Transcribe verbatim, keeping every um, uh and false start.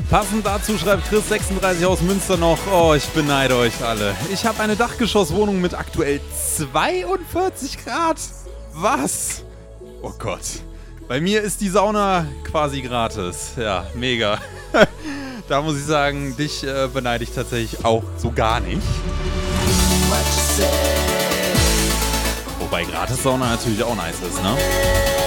Passend dazu schreibt Chris sechsunddreißig aus Münster noch, oh, ich beneide euch alle. Ich habe eine Dachgeschosswohnung mit aktuell zweiundvierzig Grad. Was? Oh Gott. Bei mir ist die Sauna quasi gratis. Ja, mega. Da muss ich sagen, dich äh, beneide ich tatsächlich auch so gar nicht. Wobei Gratis-Sauna natürlich auch nice ist, ne?